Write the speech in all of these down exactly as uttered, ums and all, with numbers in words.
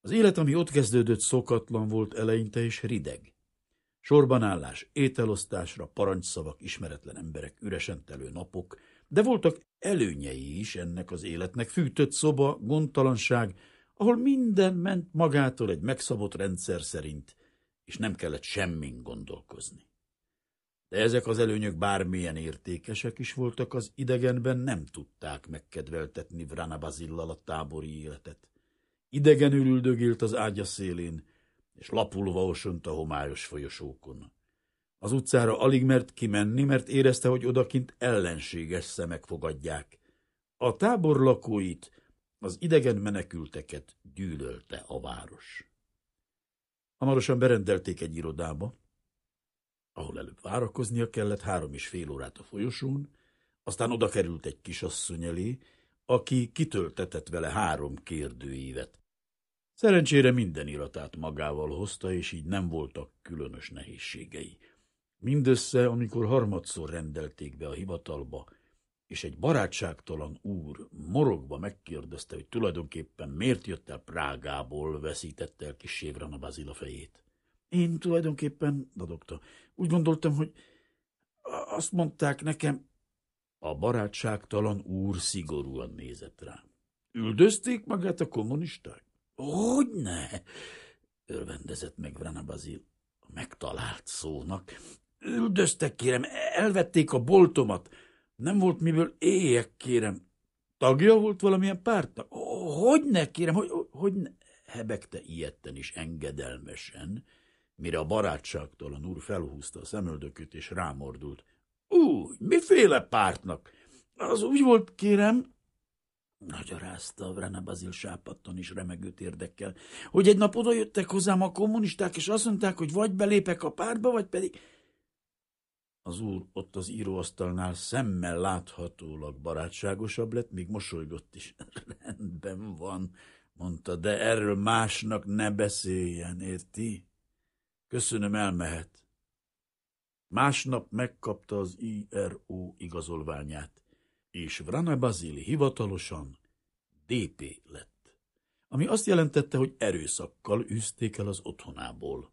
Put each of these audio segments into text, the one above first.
Az élet, ami ott kezdődött, szokatlan volt eleinte és rideg. Sorbanállás, ételosztásra, parancsszavak, ismeretlen emberek, üresen telő napok, de voltak előnyei is ennek az életnek, fűtött szoba, gondtalanság, ahol minden ment magától egy megszabott rendszer szerint, és nem kellett semmin gondolkozni. De ezek az előnyök bármilyen értékesek is voltak, az idegenben nem tudták megkedveltetni Vrana Bazillal a tábori életet. Idegenül üldögélt az ágya szélén, és lapulva osont a homályos folyosókon. Az utcára alig mert kimenni, mert érezte, hogy odakint ellenséges szemek fogadják. A tábor lakóit, az idegen menekülteket gyűlölte a város. Hamarosan berendelték egy irodába, ahol előbb várakoznia kellett három és fél órát a folyosón, aztán oda került egy kisasszony elé, aki kitöltetett vele három kérdőívet. Szerencsére minden iratát magával hozta, és így nem voltak különös nehézségei. Mindössze, amikor harmadszor rendelték be a hivatalba, és egy barátságtalan úr morogva megkérdezte, hogy tulajdonképpen miért jött el Prágából, veszítette el kissé Vrana Bazil a fejét. Én tulajdonképpen, dadogta, úgy gondoltam, hogy azt mondták nekem. A barátságtalan úr szigorúan nézett rá. Üldözték magát a kommunisták? Hogyne? Örvendezett meg Vrana Bazil a megtalált szónak. Üldöztek, kérem, elvették a boltomat. Nem volt miből éljek, kérem. Tagja volt valamilyen pártnak? Hogyne, kérem, hogy, hogyne? Hebegte ijedten is engedelmesen, mire a barátságtalan úr felhúzta a szemöldökét és rámordult. Úgy, miféle pártnak? Az úgy volt, kérem, magyarázta Vrana Bazil sápadtan is remegő térdekkel, hogy egy nap odajöttek hozzám a kommunisták, és azt mondták, hogy vagy belépek a pártba, vagy pedig... Az úr ott az íróasztalnál szemmel láthatólag barátságosabb lett, míg mosolygott is. Rendben van, mondta, de erről másnak ne beszéljen, érti? Köszönöm, elmehet. Másnap megkapta az i er o igazolványát, és Vrana Bazil hivatalosan dé pé lett, ami azt jelentette, hogy erőszakkal űzték el az otthonából.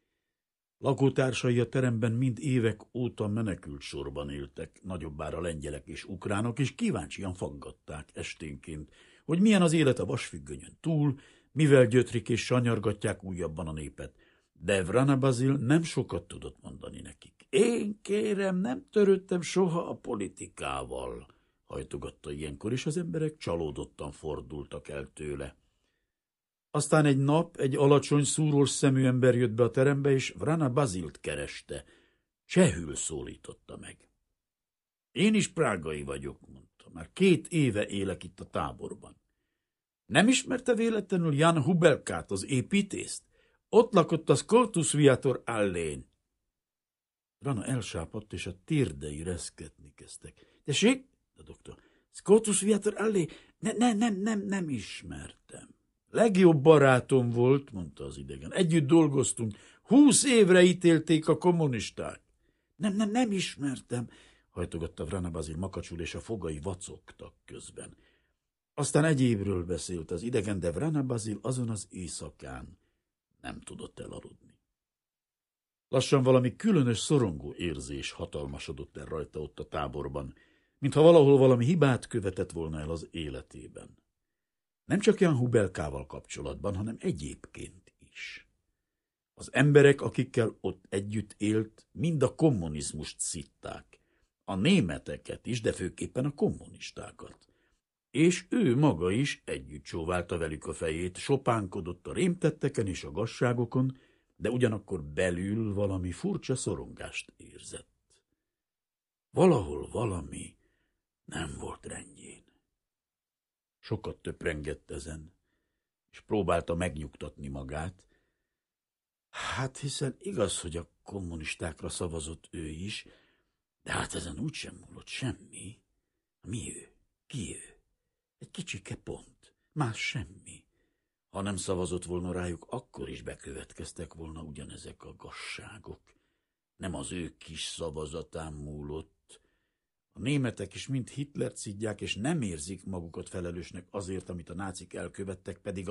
Lakótársai a teremben mind évek óta menekült sorban éltek, nagyobbára lengyelek és ukránok, és kíváncsian faggatták esténként, hogy milyen az élet a vasfüggönyön túl, mivel gyötrik és sanyargatják újabban a népet. De Vrana Bazil nem sokat tudott mondani nekik. Én, kérem, nem törődtem soha a politikával, hajtogatta ilyenkor, és az emberek csalódottan fordultak el tőle. Aztán egy nap egy alacsony, szúrós szemű ember jött be a terembe, és Vrana Bazilt kereste. Csehül szólította meg. Én is prágai vagyok, mondta. Már két éve élek itt a táborban. Nem ismerte véletlenül Jan Hubelkát, az építészt? Ott lakott a Scotus Viator allén. Vrana elsápadt, és a térdei reszketni kezdtek. Tessék? Dadogta. Scotus Viator allé? Ne, ne, nem, nem, nem ismertem. Legjobb barátom volt, mondta az idegen. Együtt dolgoztunk. Húsz évre ítélték a kommunisták. Nem, nem, nem ismertem, hajtogatta Vrana Bazil makacsul, és a fogai vacogtak közben. Aztán egyébről beszélt az idegen, de Vrana Bazil azon az éjszakán nem tudott elaludni. Lassan valami különös szorongó érzés hatalmasodott el rajta ott a táborban, mintha valahol valami hibát követett volna el az életében. Nem csak Jan Hubelkával kapcsolatban, hanem egyébként is. Az emberek, akikkel ott együtt élt, mind a kommunizmust szitták. A németeket is, de főképpen a kommunistákat. És ő maga is együtt csóválta velük a fejét, sopánkodott a rémtetteken és a gazságokon, de ugyanakkor belül valami furcsa szorongást érzett. Valahol valami nem volt rendjén. Sokat töprengett ezen, és próbálta megnyugtatni magát. Hát hiszen igaz, hogy a kommunistákra szavazott ő is, de hát ezen úgysem múlott semmi. Mi ő? Ki ő? Egy kicsike pont, más semmi. Ha nem szavazott volna rájuk, akkor is bekövetkeztek volna ugyanezek a gazságok. Nem az ő kis szavazatán múlott. A németek is mind Hitlert szidják, és nem érzik magukat felelősnek azért, amit a nácik elkövettek, pedig